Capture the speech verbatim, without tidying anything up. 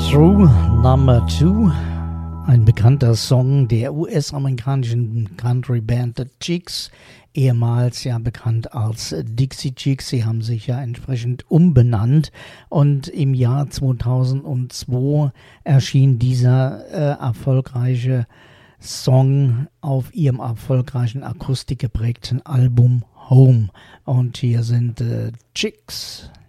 Through Number Two, ein bekannter Song der U S-amerikanischen Country-Band The Chicks, ehemals ja bekannt als Dixie Chicks. Sie haben sich ja entsprechend umbenannt und im Jahr zweitausendzwei erschien dieser äh, erfolgreiche Song auf ihrem erfolgreichen akustikgeprägten Album Home. Und hier sind äh, Chicks.